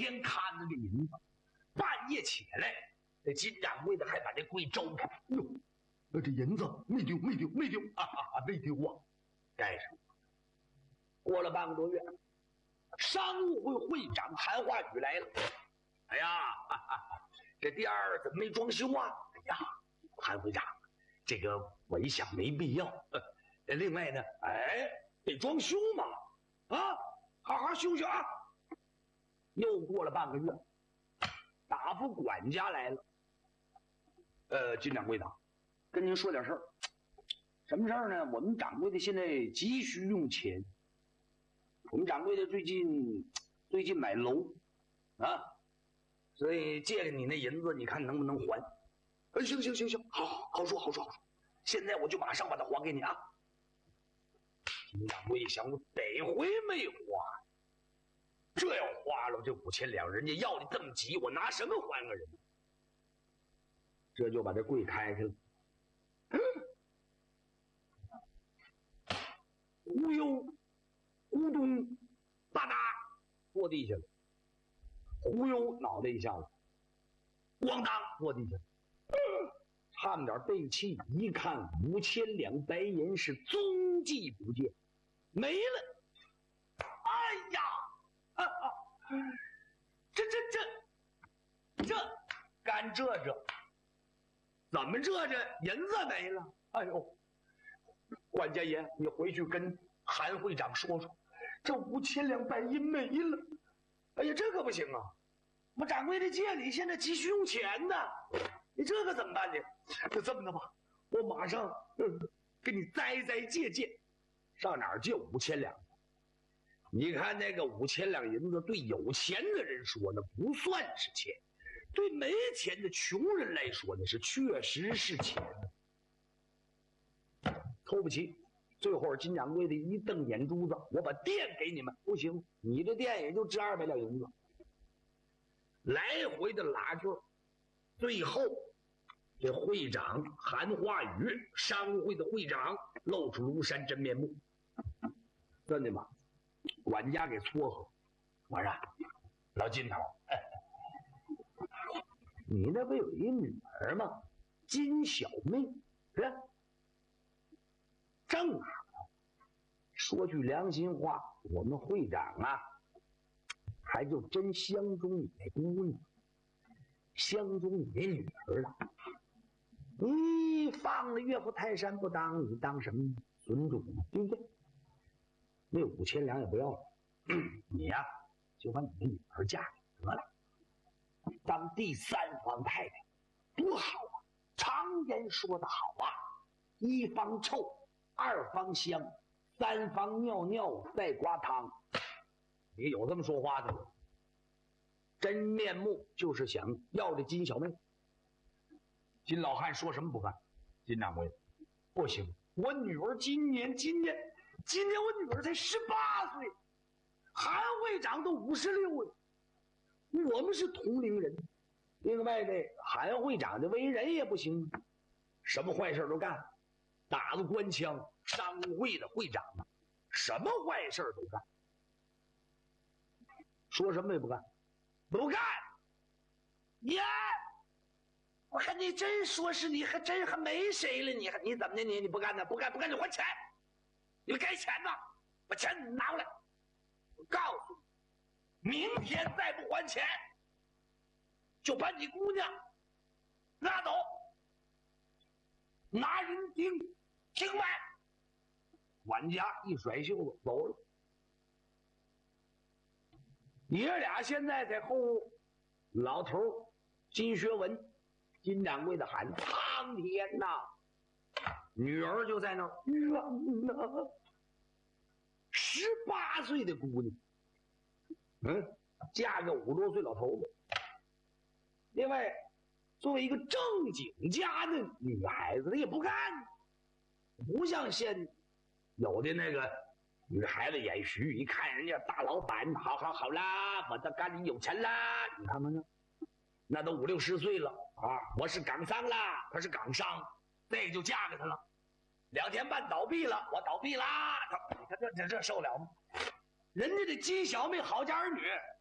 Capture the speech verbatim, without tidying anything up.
天看着这银子，半夜起来，这金掌柜的还把这柜周开。哟，那这银子没丢，没丢，没丢啊啊，没丢啊！盖上。过了半个多月，商务会会长韩化宇来了。哎呀，哈哈，这店儿怎么没装修啊？哎呀，韩会长，这个我一想没必要。呃、另外呢，哎，得装修嘛，啊，好好修修啊。又过了半个月，打发管家来了。呃，金掌柜的，跟您说点事儿。什么事儿呢？我们掌柜的现在急需用钱。我们掌柜的最近最近买楼，啊，所以借给你那银子，你看能不能还？哎，行行行行，好好好说好说好说。现在我就马上把它还给你啊！金掌柜一想，我得回没花，这要花了这五千两，人家要的这么急，我拿什么还个人？这就把这柜开开了。忽悠咕咚吧嗒坐地下了，忽悠脑袋一下子咣当坐地下了，差点背气，一看五千两白银是踪迹不见，没了。哎呀，啊啊，这这这这干这这怎么这这银子没了？哎呦，管家爷，你回去跟韩会长说说，这五千两白银没了。哎呀，这可不行啊！我掌柜的借你现在急需用钱呢，你这可怎么办呢？就这么的吧，我马上、嗯、给你栽栽借借，上哪儿借五千两？你看那个五千两银子，对有钱的人说呢不算是钱，对没钱的穷人来说呢是确实是钱。凑不齐，最后金掌柜的一瞪眼珠子，我把店给你们，不行，你这店也就值二百两银子。来回的拉锯，最后这会长韩化宇，商务会的会长露出庐山真面目。真的吗？管家给撮合，我说老金头，哎，你那不有一女儿吗？金小妹，是吧？正好，说句良心话，我们会长啊，还就真相中你那姑娘，相中你那女儿了。你放了岳父泰山不当，你当什么尊主呢？对不对？那五千两也不要了，嗯、你呀、啊、就把你的女儿嫁给得了，当第三房太太，多好啊！常言说得好啊，一方臭，二方香，三方尿尿再刮汤。你有这么说话的吗？真面目就是想要这金小妹。金老汉说什么不干？金掌柜，不行，我女儿今年今年今年我女儿才十八岁，韩会长都五十六了，我们是同龄人。另外这韩会长的为人也不行，什么坏事都干，打了官腔，商会的会长啊，什么坏事都干，说什么也不干，不干。呀，我看你真说是你还真还没谁了，你还你怎么的？你你不干呢？不干不干就还钱，你该钱呢，把钱拿过来。我告诉你，明天再不还钱，就把你姑娘拉走，拿人听听白。管家一甩袖子走了。爷俩现在在后屋，老头金学文，金掌柜的喊苍天呐，女儿就在那儿冤呐，十八岁的姑娘，嗯，嫁个五十多岁老头子。另外，作为一个正经家的女孩子，她也不干，不像现有的那个女孩子眼虚，一看人家大老板，好好好啦，我的干你有钱啦，你看看呢，那都五六十岁了啊！我是港商啦，他是港商，这就嫁给他了。两天半倒闭了，我倒闭啦！他你看这这这受了吗？人家的金小妹好家儿女，